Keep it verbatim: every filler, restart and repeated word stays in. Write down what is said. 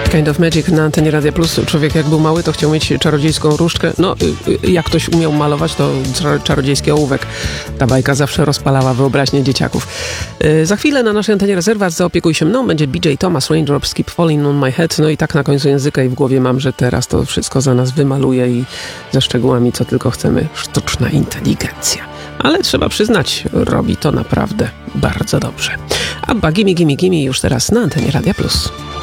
Kind of Magic na antenie Radia Plus. Człowiek jak był mały, to chciał mieć czarodziejską różdżkę. No, jak ktoś umiał malować, to czarodziejski ołówek. Ta bajka zawsze rozpalała wyobraźnię dzieciaków. Za chwilę na naszej antenie Rezerwat Zaopiekuj się mną będzie B J Thomas, Raindrops Keep Falling on My Head. No i tak na końcu języka i w głowie mam, że teraz to wszystko za nas wymaluje i ze szczegółami, co tylko chcemy, sztuczna inteligencja. Ale trzeba przyznać, robi to naprawdę bardzo dobrze. A Gimme Gimme Gimme już teraz na antenie Radia Plus.